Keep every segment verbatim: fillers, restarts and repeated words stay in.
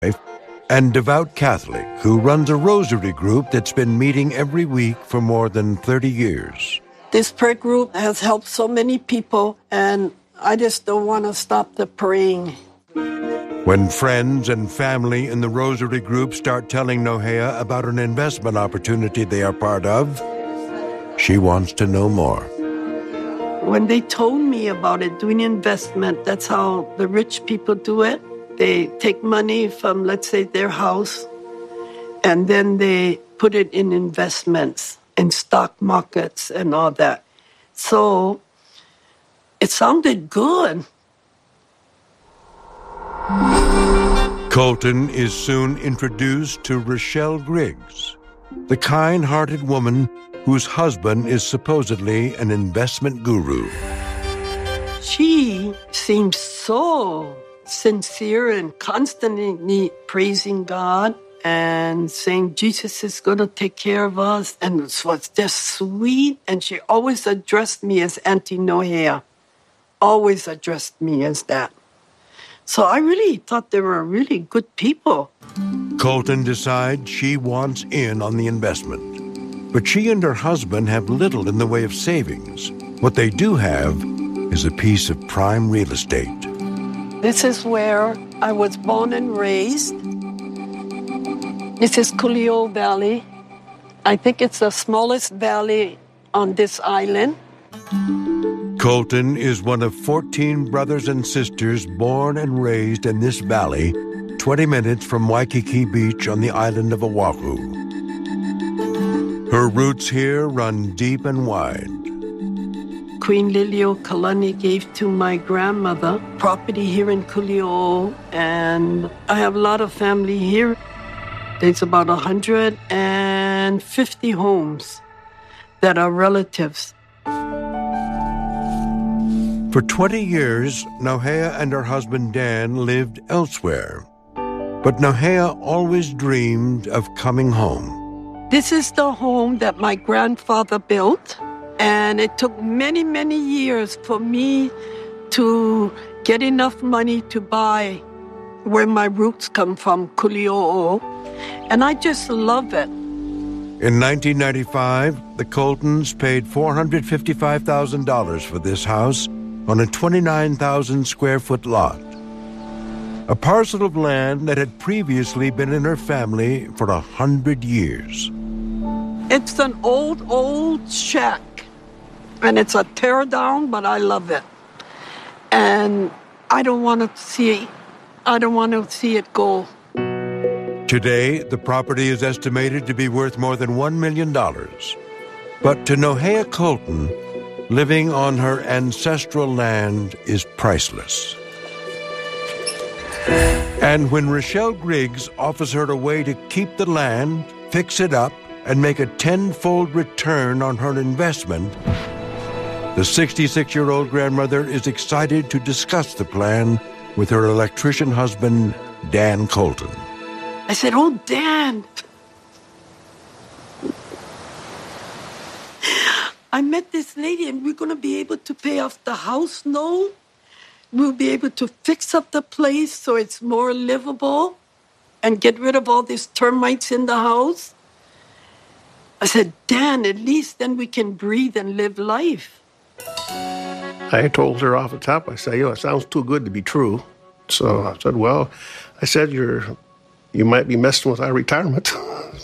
and devout Catholic who runs a rosary group that's been meeting every week for more than thirty years. This prayer group has helped so many people, and I just don't want to stop the praying. When friends and family in the rosary group start telling Nohea about an investment opportunity they are part of, she wants to know more. When they told me about it, doing investment, that's how the rich people do it. They take money from, let's say, their house, and then they put it in investments, in stock markets and all that. So it sounded good. Colton is soon introduced to Rochelle Griggs, the kind-hearted woman whose husband is supposedly an investment guru. She seems so sincere and constantly praising God and saying Jesus is going to take care of us. And it was just sweet. And she always addressed me as Auntie Nohea. Always addressed me as that. So I really thought they were really good people. Colton decides she wants in on the investment. But she and her husband have little in the way of savings. What they do have is a piece of prime real estate. This is where I was born and raised. This is Culeo Valley. I think it's the smallest valley on this island. Colton is one of fourteen brothers and sisters born and raised in this valley, twenty minutes from Waikiki Beach on the island of Oahu. Her roots here run deep and wide. Queen Liliuokalani gave to my grandmother property here in Culeo, and I have a lot of family here. There's about one hundred fifty homes that are relatives. For twenty years, Nohea and her husband Dan lived elsewhere. But Nohea always dreamed of coming home. This is the home that my grandfather built, and it took many, many years for me to get enough money to buy where my roots come from, Culeo, and I just love it. In nineteen ninety-five, the Coltons paid four hundred fifty-five thousand dollars for this house on a twenty-nine thousand square foot lot. A parcel of land that had previously been in her family for a hundred years. It's an old, old shack, and it's a tear down, but I love it. And I don't want to see, I don't want to see it go. Today, the property is estimated to be worth more than one million dollars. But to Nohea Colton, living on her ancestral land is priceless. And when Rochelle Griggs offers her a way to keep the land, fix it up, and make a tenfold return on her investment, the sixty-six-year-old grandmother is excited to discuss the plan with her electrician husband, Dan Colton. I said, "Oh, Dan, I met this lady, and we're going to be able to pay off the house note. We'll be able to fix up the place so it's more livable and get rid of all these termites in the house." I said, "Dan, at least then we can breathe and live life." I told her off the top, I said, you know, it sounds too good to be true. So I said, well, I said, you're, you might be messing with our retirement.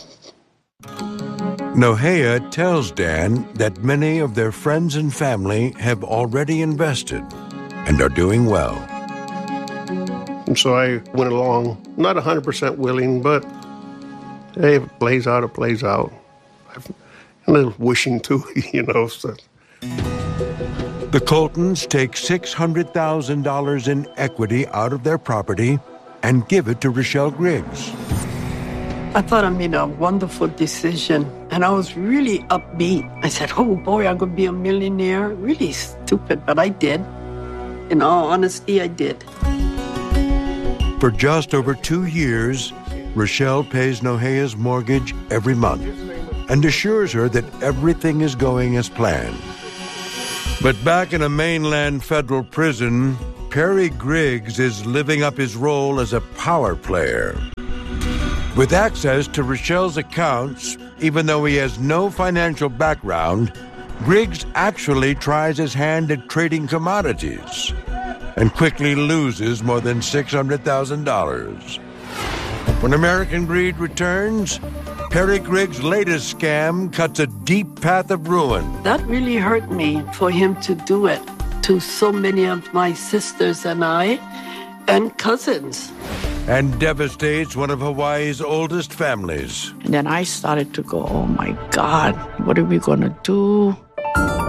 Nohea tells Dan that many of their friends and family have already invested and are doing well. And so I went along, not one hundred percent willing, but hey, if it plays out, it plays out. A little wishing too, you know. So. The Coltons take six hundred thousand dollars in equity out of their property and give it to Rochelle Griggs. I thought I made a wonderful decision, and I was really upbeat. I said, oh boy, I'm going to be a millionaire. Really stupid, but I did. In all honesty, I did. For just over two years, Rochelle pays Nohea's mortgage every month and assures her that everything is going as planned. But back in a mainland federal prison, Perry Griggs is living up his role as a power player. With access to Rochelle's accounts, even though he has no financial background, Griggs actually tries his hand at trading commodities and quickly loses more than six hundred thousand dollars. When American Greed returns, Perry Griggs' latest scam cuts a deep path of ruin. That really hurt me for him to do it to so many of my sisters and I and cousins. And devastates one of Hawaii's oldest families. And then I started to go, oh my God, what are we going to do?